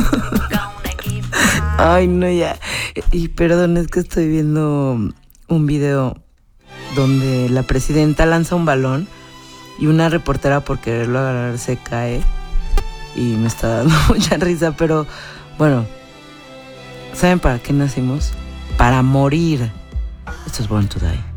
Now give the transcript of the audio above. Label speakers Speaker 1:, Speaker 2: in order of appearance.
Speaker 1: Ay, no, ya. Y perdón, es que estoy viendo un video donde la presidenta lanza un balón y una reportera por quererlo agarrar se cae y me está dando mucha risa, pero bueno, ¿saben para qué nacimos? Para morir. Esto es Born to Die.